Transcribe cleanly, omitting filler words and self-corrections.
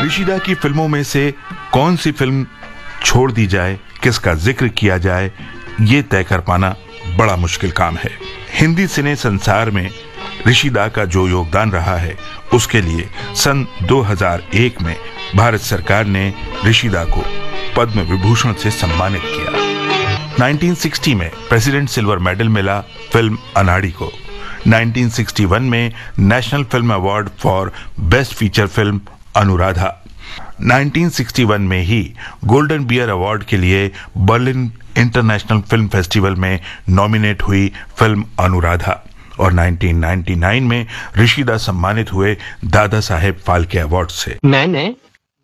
ऋषिदा की फिल्मों में से कौन सी फिल्म छोड़ दी जाए, किसका जिक्र किया जाए, ये तय कर पाना बड़ा मुश्किल काम है। हिंदी सिने संसार में ऋषिदा का जो योगदान रहा है, उसके लिए सन 2001 में भारत सरकार ने ऋषिदा को पद्म विभूषण से सम्मानित किया। 1960 में प्रेसिडेंट सिल्वर मेडल मिला फिल्म अनाड़ी को। 1961 में national film award for best feature film Anuradha. 1961 में ही गोल्डन बियर अवार्ड के लिए बर्लिन इंटरनेशनल फिल्म फेस्टिवल में नॉमिनेट हुई फिल्म अनुराधा और 1999 में ऋषिदा सम्मानित हुए दादा साहेब फाल्के अवार्ड से। मैंने